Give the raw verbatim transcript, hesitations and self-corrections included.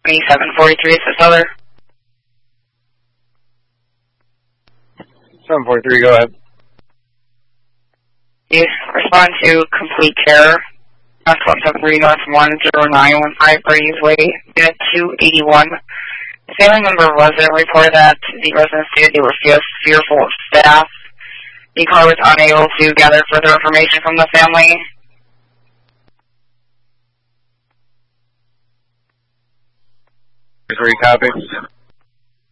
twenty-seven forty-three, is this other? seven forty-three, go ahead. You respond to complete care. That's one seven three North one zero nine one five Breezeway, Unit two eighty-one. The family member resident reported that the residents stated they were fear fearful of staff. The caller was unable to gather further information from the family. Three copies.